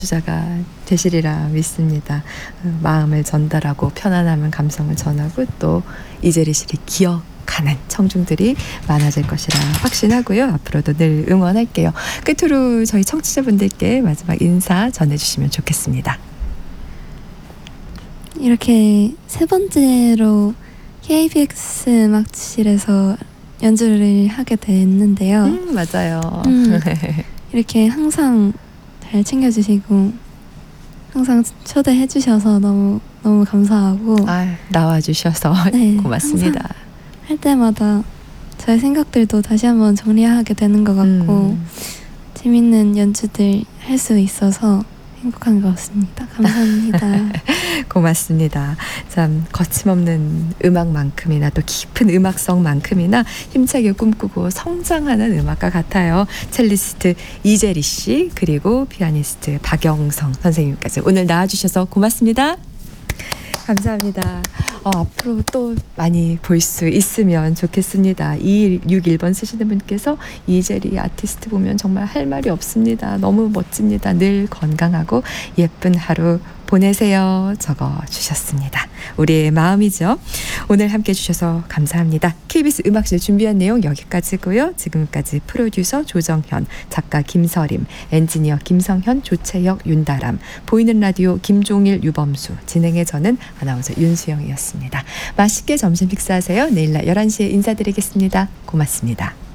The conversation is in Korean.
주자가 되시리라 믿습니다. 마음을 전달하고 편안함은 감성을 전하고 또 이재리 씨를 기억하는 청중들이 많아질 것이라 확신하고요. 앞으로도 늘 응원할게요. 끝으로 저희 청취자분들께 마지막 인사 전해주시면 좋겠습니다. 이렇게 세 번째로 KBS 음악실에서 연주를 하게 됐는데요. 맞아요. 이렇게 항상 잘 챙겨주시고 항상 초대해주셔서 너무 감사하고 나와주셔서 네, 고맙습니다. 할 때마다 저의 생각들도 다시 한번 정리하게 되는 것 같고 재밌는 연주들 할 수 있어서 행복한 것 같습니다. 감사합니다. 고맙습니다. 참 거침없는 음악만큼이나 또 깊은 음악성만큼이나 힘차게 꿈꾸고 성장하는 음악가 같아요. 첼리스트 이재리 씨 그리고 피아니스트 박영성 선생님까지 오늘 나와주셔서 고맙습니다. 감사합니다. 앞으로 또 많이 볼 수 있으면 좋겠습니다. 2161번 쓰시는 분께서 이재리 아티스트 보면 정말 할 말이 없습니다. 너무 멋집니다. 늘 건강하고 예쁜 하루 보내세요. 적어주셨습니다. 우리의 마음이죠. 오늘 함께 해주셔서 감사합니다. KBS 음악실 준비한 내용 여기까지고요. 지금까지 프로듀서 조정현, 작가 김서림, 엔지니어 김성현, 조채혁, 윤다람, 보이는 라디오 김종일, 유범수, 진행의 저는 아나운서 윤수영이었습니다. 맛있게 점심 식사하세요. 내일 낮 11시에 인사드리겠습니다. 고맙습니다.